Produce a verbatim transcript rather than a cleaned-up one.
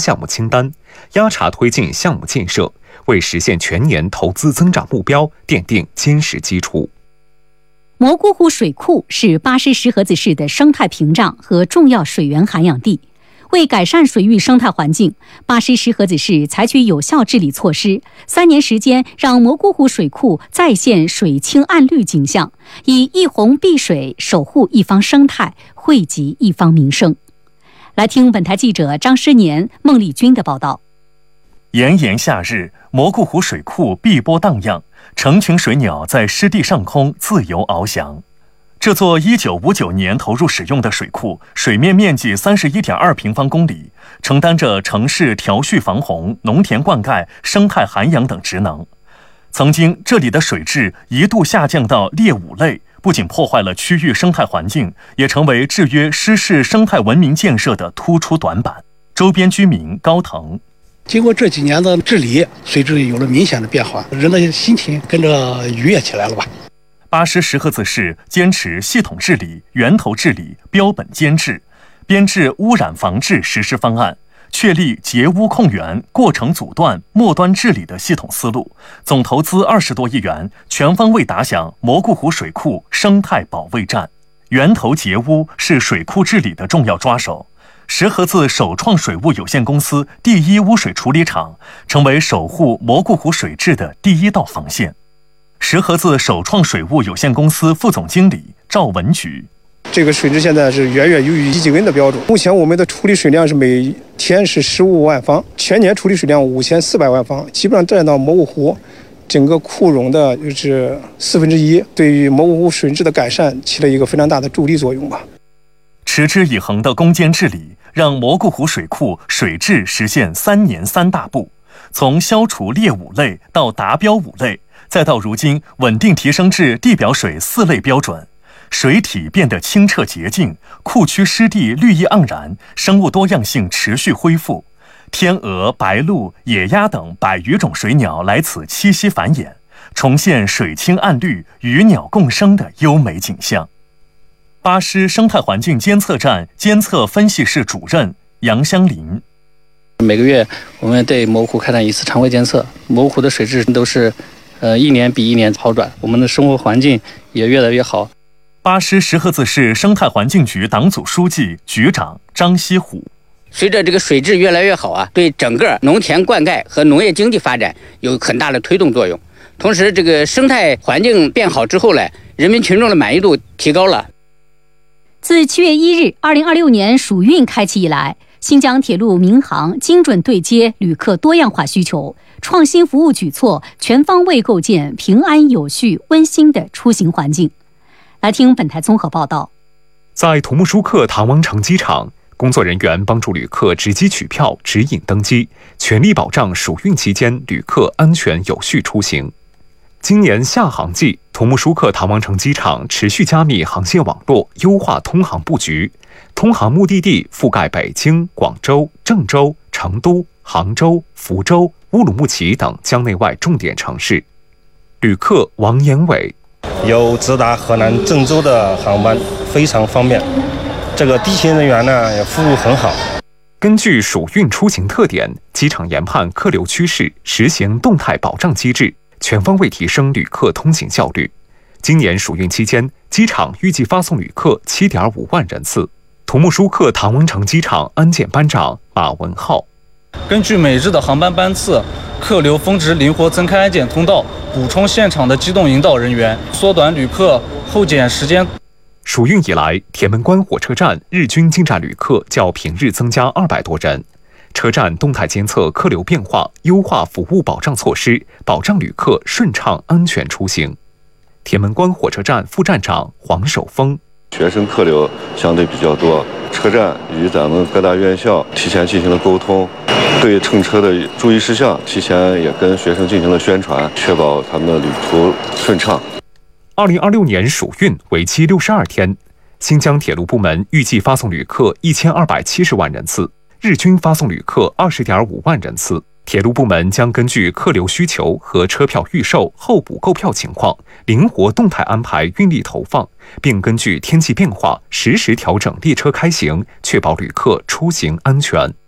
项目清单，压查推进项目建设，为实现全年投资增长目标奠定坚实基础。 蘑菇湖水库是巴师石河子市的生态屏障和重要水源涵养地。为改善水域生态环境，巴师石河子市采取有效治理措施，三年时间让蘑菇湖水库再现水清岸绿景象，以一洪碧水守护一方生态，惠及一方民生。来听本台记者张诗年、孟丽君的报道。 炎炎夏日，蘑菇湖水库碧波荡漾，成群水鸟在湿地上空自由翱翔。这座一九五九年投入使用的水库，水面面积三十一点二平方公里，承担着城市调蓄防洪、农田灌溉、生态涵养等职能。曾经，这里的水质一度下降到劣五类，不仅破坏了区域生态环境，也成为制约湿式生态文明建设的突出短板。周边居民高腾。 经过这几年的治理，水质有了明显的变化，人的心情跟着愉悦起来了吧。 巴师石河子市坚持系统治理、源头治理、标本监治，编制污染防治实施方案，确立截污控源、过程阻断、末端治理的系统思路，总投资二十多亿元，全方位打响蘑菇湖水库生态保卫战。源头截污是水库治理的重要抓手。石河子首创水务有限公司第一污水处理厂，成为守护蘑菇湖水质的第一道防线。石河子首创水务有限公司副总经理赵文举： 这个水质现在是远远优于一级温的标准。目前我们的处理水量是每天是十五万方，全年处理水量五千四百万方，基本上占到蘑菇湖整个库容的就是四分之一，对于蘑菇湖水质的改善起了一个非常大的助力作用吧。 持之以恒的攻坚治理，让蘑菇湖水库水质实现三年三大步，从消除劣五类到达标五类，再到如今稳定提升至地表水四类标准，水体变得清澈洁净，库区湿地绿意盎然，生物多样性持续恢复，天鹅、白鹭、野鸭等百余种水鸟来此栖息繁衍，重现水清岸绿、鱼鸟共生的优美景象。巴师生态环境监测站监测分析室主任杨香林： 每个月我们对蘑菇湖开展一次常规监测，蘑菇湖的水质都是呃一年比一年好转，我们的生活环境也越来越好。 巴师石河子市生态环境局党组书记、局长张西虎： 随着这个水质越来越好啊，对整个农田灌溉和农业经济发展有很大的推动作用。同时，这个生态环境变好之后呢，人民群众的满意度提高了。 自七月一日，二零二六年暑运开启以来，新疆铁路民航精准对接旅客多样化需求，创新服务举措，全方位构建平安有序、温馨的出行环境。来听本台综合报道。 在土木舒克唐王城机场，工作人员帮助旅客值机取票、指引登机，全力保障暑运期间旅客安全有序出行。今年夏航季，土木舒克唐王城机场持续加密航线网络，优化通航布局，通航目的地覆盖北京、广州、郑州、成都、杭州、福州、乌鲁木齐等疆内外重点城市。旅客王延伟： 有直达河南郑州的航班，非常方便。这个地勤人员呢也服务很好。 根据暑运出行特点，机场研判客流趋势，实行动态保障机制，全方位提升旅客通行效率。今年暑运期间，机场预计发送旅客 七点五万人次。土木舒克唐王城机场安检班长马文浩： 根据每日的航班班次、客流峰值，灵活增开安检通道，补充现场的机动引导人员，缩短旅客候检时间。 暑运以来，铁门关火车站日均进站旅客较平日增加二百多人。车站动态监测客流变化，优化服务保障措施，保障旅客顺畅安全出行。铁门关火车站副站长黄守峰： 学生客流相对比较多，车站与咱们各大院校提前进行了沟通，对乘车的注意事项提前也跟学生进行了宣传，确保他们的旅途顺畅。 二零二六年暑运为期六十二天，新疆铁路部门预计发送旅客一千二百七十万人次，日均发送旅客二十点五万人次。铁路部门将根据客流需求和车票预售、候补购票情况，灵活动态安排运力投放，并根据天气变化实时调整列车开行，确保旅客出行安全。